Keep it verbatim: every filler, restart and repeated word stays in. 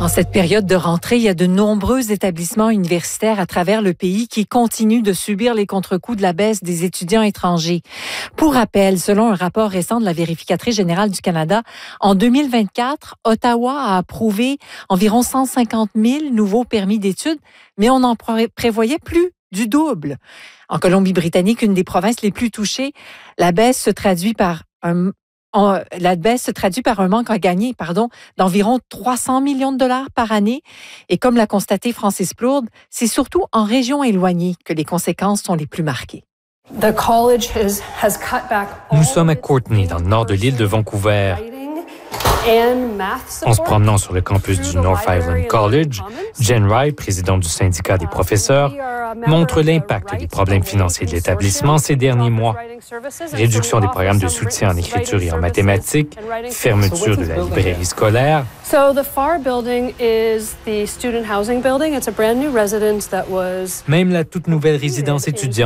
En cette période de rentrée, il y a de nombreux établissements universitaires à travers le pays qui continuent de subir les contre-coups de la baisse des étudiants étrangers. Pour rappel, selon un rapport récent de la Vérificatrice générale du Canada, en deux mille vingt-quatre, Ottawa a approuvé environ cent cinquante mille nouveaux permis d'études, mais on en prévoyait plus du double. En Colombie-Britannique, une des provinces les plus touchées, la baisse se traduit par un En, la baisse se traduit par un manque à gagner pardon, d'environ trois cents millions de dollars par année. Et comme l'a constaté Francis Plourde, c'est surtout en région éloignée que les conséquences sont les plus marquées. Nous sommes à Courtenay, dans le nord de l'île de Vancouver. En se promenant sur le campus du North Island College, Jen Wright, présidente du syndicat des professeurs, montre l'impact des problèmes financiers de l'établissement ces derniers mois. Réduction des programmes de soutien en écriture et en mathématiques, fermeture de la librairie scolaire. Même la toute nouvelle résidence étudiante